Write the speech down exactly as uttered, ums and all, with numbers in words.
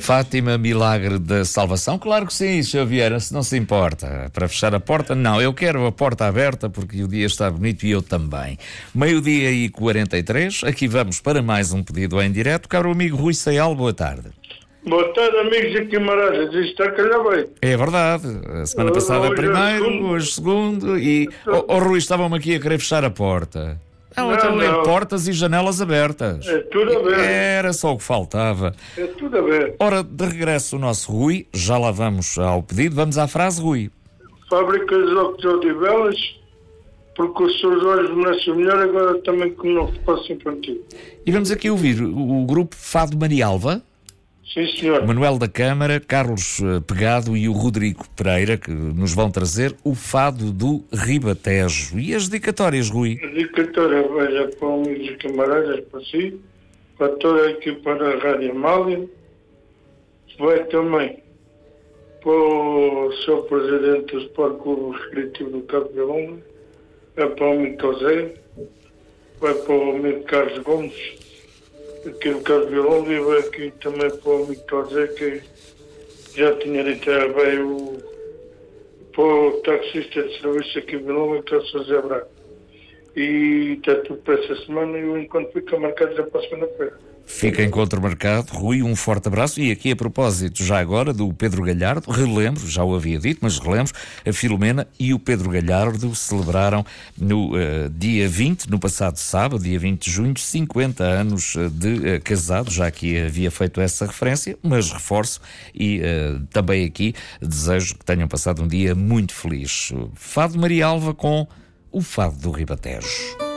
Fátima, milagre da salvação? Claro que sim, senhor Vieira, se não se importa. Para fechar a porta, não, eu quero a porta aberta porque o dia está bonito e eu também. Meio-dia e quarenta e três, aqui vamos para mais um pedido em direto. Caro amigo Rui Saial, boa tarde. Boa tarde, amigos de Guimarães. Isto está a calhar bem. É verdade. A semana passada Hoje é primeiro, segundo. hoje segundo e... Oh, oh Rui, estavam aqui a querer fechar a porta. Não, Não, então é não. portas e janelas abertas. É tudo aberto. Era só o que faltava. É tudo aberto. Ora, de regresso o nosso Rui, já lá vamos ao pedido, vamos à frase, Rui. Fábrica de óculos de Odivelas, porque os seus olhos merecem melhor agora também como não fosse infantil. E vamos aqui ouvir o, o grupo Fado Marialva, Sim, senhor. o Manuel da Câmara, Carlos eh, Pegado e o Rodrigo Pereira, que nos vão trazer o Fado do Ribatejo. E as dedicatórias, Rui? A dedicatória veja para o amigo de Guimarães, para si, para toda a equipa da Rádio Amália, vai também para o seu presidente do Sport Clube Recreativo do Cabo de Longa, vai para o amigo José, vai para o amigo Carlos Gomes, aqui no Cabo de Longa, e vai aqui também para o amigo José, que já tinha dito, era bem o, para o taxista de serviço aqui de Longa, que é o seu Zé Braga. E está tudo para essa semana e o encontro fica marcado já para a segunda-feira. Fica encontro marcado. Rui, um forte abraço. E aqui a propósito, já agora, do Pedro Galhardo, relembro, já o havia dito, mas relembro, a Filomena e o Pedro Galhardo celebraram no uh, dia vinte, no passado sábado, dia vinte de junho, cinquenta anos de uh, casado, já que havia feito essa referência, mas reforço e uh, também aqui desejo que tenham passado um dia muito feliz. Fado Marialva com o Fado do Ribatejo.